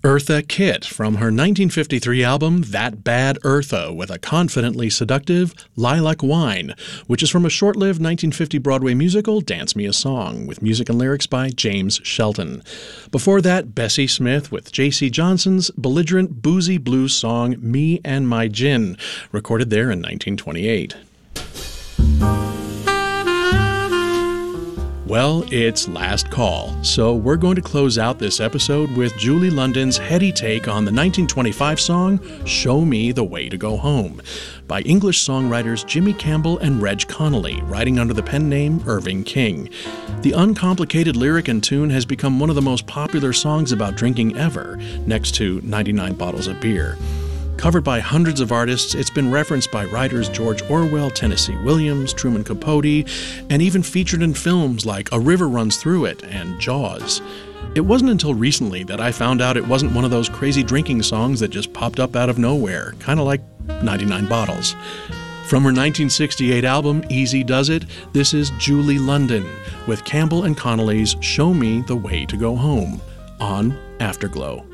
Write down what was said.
Eartha Kitt from her 1953 album That Bad Eartha with a confidently seductive Lilac Wine, which is from a short-lived 1950 Broadway musical Dance Me a Song with music and lyrics by James Shelton. Before that, Bessie Smith with J.C. Johnson's belligerent boozy blues song Me and My Gin, recorded there in 1928. Well, it's last call, so we're going to close out this episode with Julie London's heady take on the 1925 song Show Me the Way to Go Home by English songwriters Jimmy Campbell and Reg Connolly, writing under the pen name Irving King. The uncomplicated lyric and tune has become one of the most popular songs about drinking ever, next to 99 Bottles of Beer. Covered by hundreds of artists, it's been referenced by writers George Orwell, Tennessee Williams, Truman Capote, and even featured in films like A River Runs Through It and Jaws. It wasn't until recently that I found out it wasn't one of those crazy drinking songs that just popped up out of nowhere, kind of like 99 Bottles. From her 1968 album, Easy Does It, this is Julie London with Campbell and Connolly's Show Me the Way to Go Home on Afterglow.